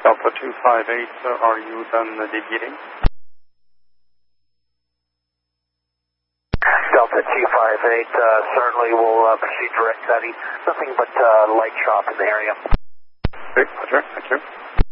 Delta 258, are you done deviating? Delta 258, certainly will proceed direct cutting. Nothing but light shop in the area. Okay, Roger, thank you.